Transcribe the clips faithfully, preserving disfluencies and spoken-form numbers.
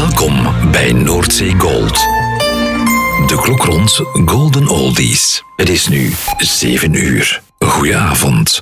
Welkom bij Noordzee Gold. De klok rond Golden Oldies. Het is nu zeven uur. Goedenavond.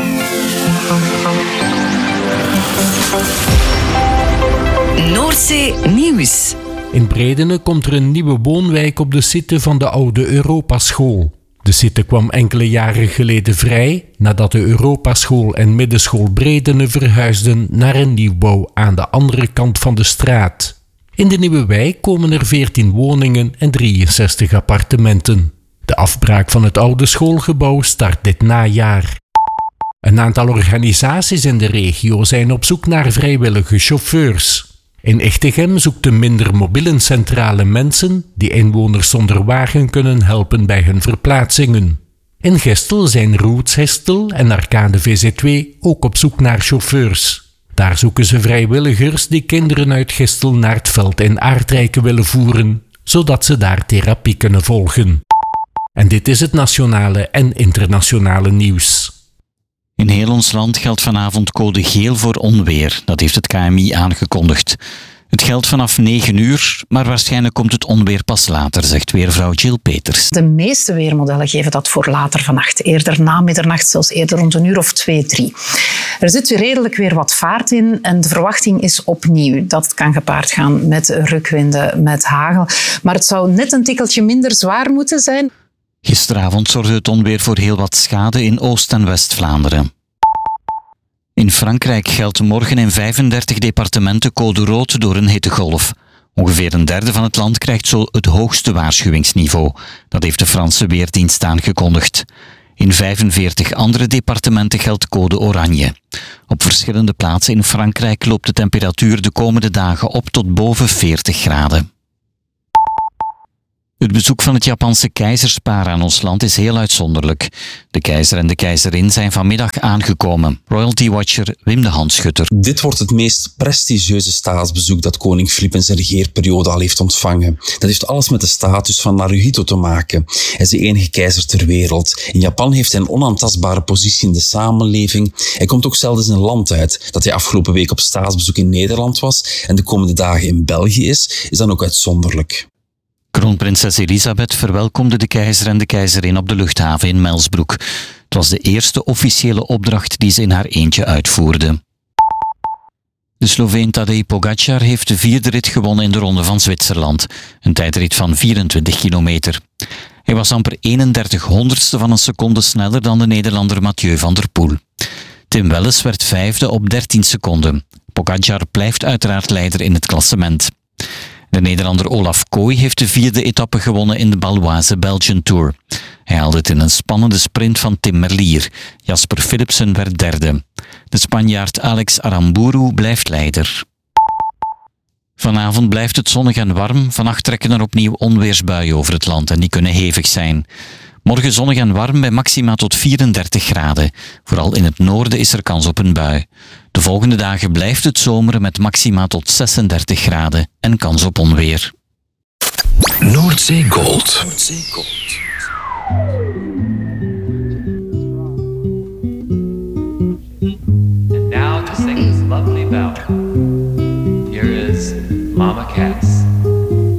Noordzee Nieuws. In Bredene komt er een nieuwe woonwijk op de site van de oude Europaschool. De site kwam enkele jaren geleden vrij nadat de Europaschool en Middenschool Bredene verhuisden naar een nieuwbouw aan de andere kant van de straat. In de nieuwe wijk komen er veertien woningen en drieënzestig appartementen. De afbraak van het oude schoolgebouw start dit najaar. Een aantal organisaties in de regio zijn op zoek naar vrijwillige chauffeurs. In Echtegem zoekt de minder mobiele centrale mensen die inwoners zonder wagen kunnen helpen bij hun verplaatsingen. In Gestel zijn Roots Gestel en Arcade V Z twee ook op zoek naar chauffeurs. Daar zoeken ze vrijwilligers die kinderen uit Gestel naar het veld in Aardrijken willen voeren, zodat ze daar therapie kunnen volgen. En dit is het nationale en internationale nieuws. In heel ons land geldt vanavond code geel voor onweer. Dat heeft het K M I aangekondigd. Het geldt vanaf negen uur, maar waarschijnlijk komt het onweer pas later, zegt weervrouw Jill Peters. De meeste weermodellen geven dat voor later vannacht. Eerder na middernacht, zelfs eerder rond een uur of twee, drie. Er zit weer redelijk weer wat vaart in en de verwachting is opnieuw dat het kan gepaard gaan met rukwinden, met hagel. Maar het zou net een tikkeltje minder zwaar moeten zijn. Gisteravond zorgde het onweer voor heel wat schade in Oost- en West-Vlaanderen. In Frankrijk geldt morgen in vijfendertig departementen code rood door een hittegolf. Ongeveer een derde van het land krijgt zo het hoogste waarschuwingsniveau. Dat heeft de Franse Weerdienst aangekondigd. In vijfenveertig andere departementen geldt code oranje. Op verschillende plaatsen in Frankrijk loopt de temperatuur de komende dagen op tot boven veertig graden. Het bezoek van het Japanse keizerspaar aan ons land is heel uitzonderlijk. De keizer en de keizerin zijn vanmiddag aangekomen. Royalty Watcher Wim de Handschutter. Dit wordt het meest prestigieuze staatsbezoek dat koning Filip in zijn regeerperiode al heeft ontvangen. Dat heeft alles met de status van Naruhito te maken. Hij is de enige keizer ter wereld. In Japan heeft hij een onaantastbare positie in de samenleving. Hij komt ook zelden in een land uit. Dat hij afgelopen week op staatsbezoek in Nederland was en de komende dagen in België is, is dan ook uitzonderlijk. Kroonprinses Elisabeth verwelkomde de keizer en de keizerin op de luchthaven in Melsbroek. Het was de eerste officiële opdracht die ze in haar eentje uitvoerde. De Sloveen Tadej Pogačar heeft de vierde rit gewonnen in de Ronde van Zwitserland. Een tijdrit van vierentwintig kilometer. Hij was amper eenendertig honderdste van een seconde sneller dan de Nederlander Mathieu van der Poel. Tim Welles werd vijfde op dertien seconden. Pogačar blijft uiteraard leider in het klassement. De Nederlander Olaf Kooi heeft de vierde etappe gewonnen in de Baloise Belgian Tour. Hij haalde het in een spannende sprint van Tim Merlier. Jasper Philipsen werd derde. De Spanjaard Alex Aramburu blijft leider. Vanavond blijft het zonnig en warm. Vannacht trekken er opnieuw onweersbuien over het land en die kunnen hevig zijn. Morgen zonnig en warm bij maxima tot vierendertig graden. Vooral in het noorden is er kans op een bui. De volgende dagen blijft het zomeren met maxima tot zesendertig graden en kans op onweer. Noordzee Gold.